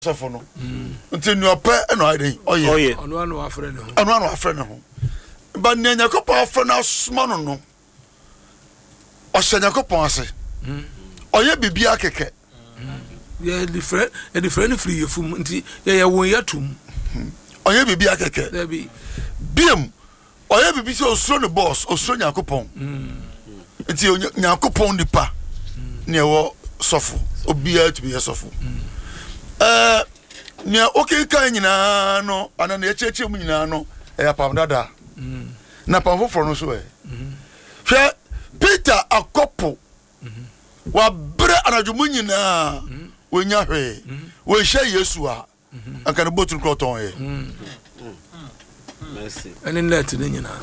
sofo no nti no pe no ayi oye ono anu afre ne ho anu afre ne ho ba ne Yakobon afre na soma no o hye Yakobon ase oye bibia keke ye different free yefum nti ye won yatum oye bibia keke there be biem oye bibi se osuro ne boss osuro Yakobon nti Yakobon nipa ne wo sofo obia to be sofo nya okay kan nyina no ana na echeche mu nyina no e pam dada na pam foforo no so hwe Peter akopo wa bre anadwumu nyina wonya hwe wo hye Yesu a aka no botun kroton ye merci ene net ne nyina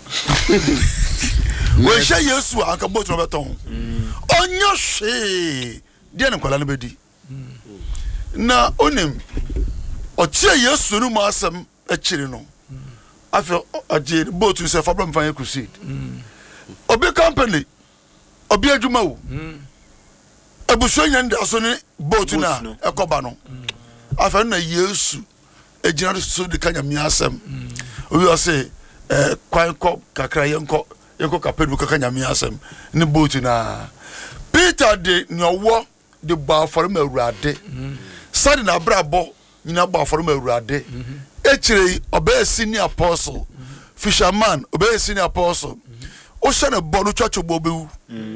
wo hye Yesu a aka botun beton onyo hwe de ne kwala no bedi na onim otie Yesu no mu asem akiri no afi aje botun se fa bram fan crusade obi company obi adwuma wo abuso nyanda so ne botun na ekoba no afi na Yesu ejina so de kanya mi asem obi o se kwan ko kakra yenko kapedu kanya mi asem ne botun na Peter de nyowo de ba for ma Awurade sadi na brabo nyina ba for ma Awurade echire obey senior apostle fisherman obey senior apostle o shane bo no twacho bo bewu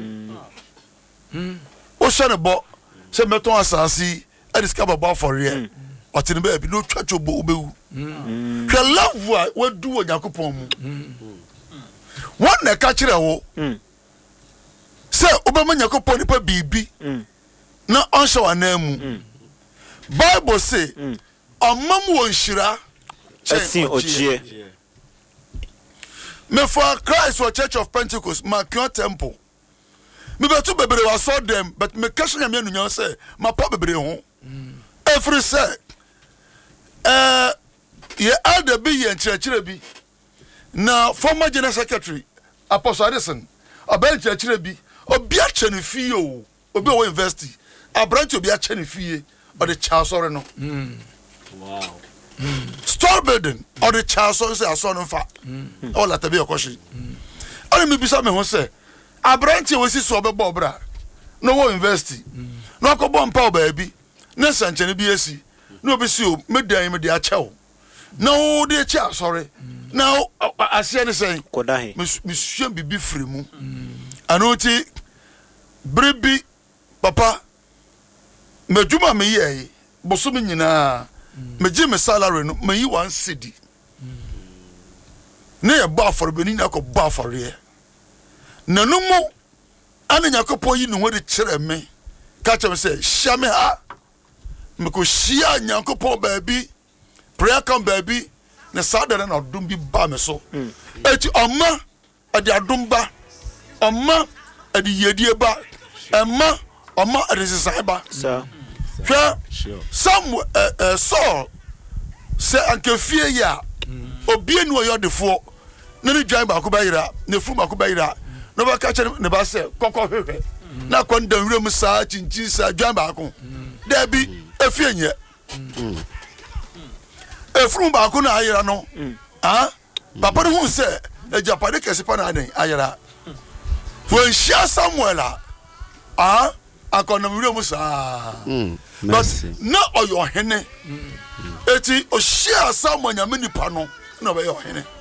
o shane bo se meton asasi e discover ba for here otini be bi no twacho bo bewu hwe love we du wo Yakobon mu won na ka kire wo se obema Yakobon nipa bibi na onsho anamu Bible say amam won shira Assim ochie me for Christ for Church of Pentecost Makion Temple me betu bebre wa saw them but me question am enu nyon say ma pa bebre ho every say ye elder bi ye nchirechire bi na former general secretary Apostle Addison abel nchirechire bi obi a chenu fie o obi o university abranch obi a chenu fie or the Charles or no wow store building or the Charles or say aso no fa all that be your question only me bisa me ho say abranch we si so be bobra no wo university no akobo mpa baabi na sanchene bi esi no be si o medan me de a chew na o de cha sorry na asia ne say kodahe me sua bibi free mu anoti brebi papa medjuma me ye boso me nyina me gi me salary no me yi 1 cedi ne ye ba for be ni na ko ba for ye na no mo ana Yakobon yi no ho de kire me ka che me say hia me ha me ko hia Yakobon baabi prayer come baabi na sadere na odum bi ba me so eti oma ade adum ba oma ade yedie ba ema oma ade sisaiba sir sure some Saul say anke fie ya obi enu oyodefo na ne dwan ba ko bayira ne fu ma ko bayira no ba ka che ne ba se kokko hwehwe na kon dan wurem saa chinchi saa dwan ba ko da bi efie nye efru ba ko na ayira no papa ne hu se ejapade kese pa na aden ayira won shia Samuel akona wurem saa but na oyo hene eti o shia Samuel nyame nipa no na be yo hene